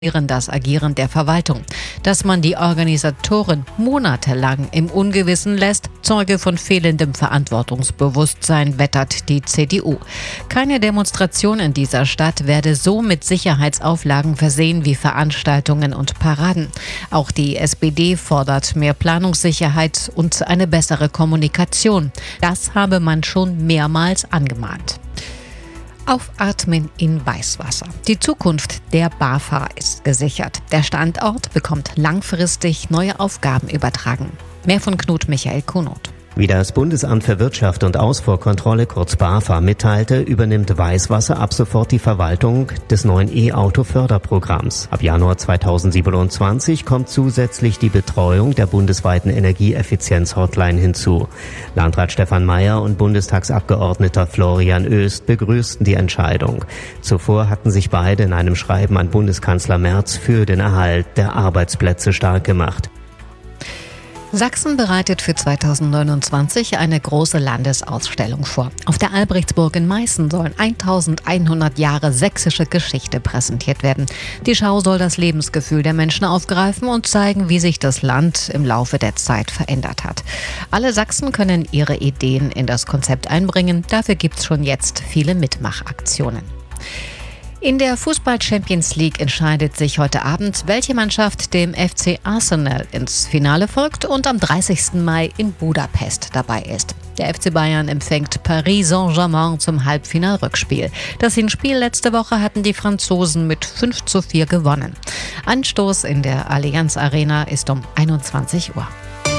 das Agieren der Verwaltung. Dass man die Organisatoren monatelang im Ungewissen lässt, Zeuge von fehlendem Verantwortungsbewusstsein, wettert die CDU. Keine Demonstration in dieser Stadt werde so mit Sicherheitsauflagen versehen wie Veranstaltungen und Paraden. Auch die SPD fordert mehr Planungssicherheit und eine bessere Kommunikation. Das habe man schon mehrmals angemahnt. Aufatmen in Weißwasser. Die Zukunft der BAFA ist gesichert. Der Standort bekommt langfristig neue Aufgaben übertragen. Mehr von Knut Michael Kunert. Wie das Bundesamt für Wirtschaft und Ausfuhrkontrolle, kurz BAFA, mitteilte, übernimmt Weißwasser ab sofort die Verwaltung des neuen E-Auto-Förderprogramms. Ab Januar 2027 kommt zusätzlich die Betreuung der bundesweiten Energieeffizienz-Hotline hinzu. Landrat Stefan Mayer und Bundestagsabgeordneter Florian Oest begrüßten die Entscheidung. Zuvor hatten sich beide in einem Schreiben an Bundeskanzler Merz für den Erhalt der Arbeitsplätze stark gemacht. Sachsen bereitet für 2029 eine große Landesausstellung vor. Auf der Albrechtsburg in Meißen sollen 1100 Jahre sächsische Geschichte präsentiert werden. Die Schau soll das Lebensgefühl der Menschen aufgreifen und zeigen, wie sich das Land im Laufe der Zeit verändert hat. Alle Sachsen können ihre Ideen in das Konzept einbringen. Dafür gibt's schon jetzt viele Mitmachaktionen. In der Fußball-Champions League entscheidet sich heute Abend, welche Mannschaft dem FC Arsenal ins Finale folgt und am 30. Mai in Budapest dabei ist. Der FC Bayern empfängt Paris Saint-Germain zum Halbfinal-Rückspiel. Das Hinspiel letzte Woche hatten die Franzosen mit 5:4 gewonnen. Anstoß in der Allianz Arena ist um 21 Uhr.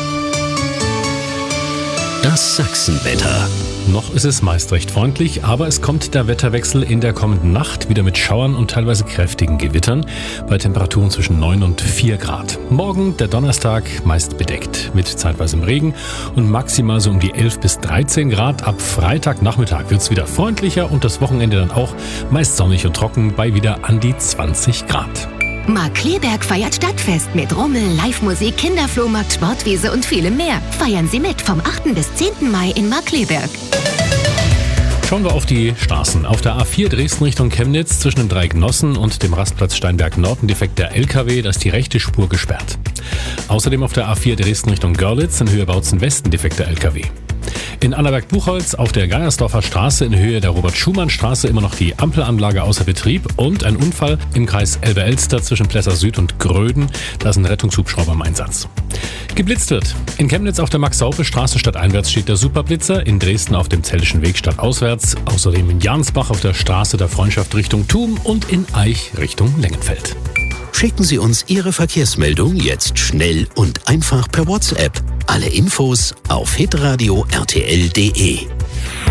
Das Sachsenwetter. Noch ist es meist recht freundlich, aber es kommt der Wetterwechsel in der kommenden Nacht wieder mit Schauern und teilweise kräftigen Gewittern bei Temperaturen zwischen 9 und 4 Grad. Morgen, der Donnerstag, meist bedeckt mit zeitweisem Regen und maximal so um die 11 bis 13 Grad. Ab Freitagnachmittag wird es wieder freundlicher und das Wochenende dann auch meist sonnig und trocken bei wieder an die 20 Grad. Markkleeberg feiert Stadtfest mit Rummel, Live-Musik, Kinderflohmarkt, Sportwiese und vielem mehr. Feiern Sie mit vom 8. bis 10. Mai in Markkleeberg. Schauen wir auf die Straßen. Auf der A4 Dresden Richtung Chemnitz zwischen dem Dreieck Nossen und dem Rastplatz Steinberg Nord ein defekter LKW, da ist die rechte Spur gesperrt. Außerdem auf der A4 Dresden Richtung Görlitz in Höhe Bautzen Westen defekter LKW. In Annaberg-Buchholz auf der Geiersdorfer Straße in Höhe der Robert-Schumann-Straße immer noch die Ampelanlage außer Betrieb und ein Unfall im Kreis Elbe-Elster zwischen Plesser Süd und Gröden. Da ist ein Rettungshubschrauber im Einsatz. Geblitzt wird. In Chemnitz auf der Max-Saupe-Straße stadteinwärts steht der Superblitzer, in Dresden auf dem Zellischen Weg stadtauswärts, außerdem in Jansbach auf der Straße der Freundschaft Richtung Thum und in Aich Richtung Lengenfeld. Schicken Sie uns Ihre Verkehrsmeldung jetzt schnell und einfach per WhatsApp. Alle Infos auf hitradio rtl.de.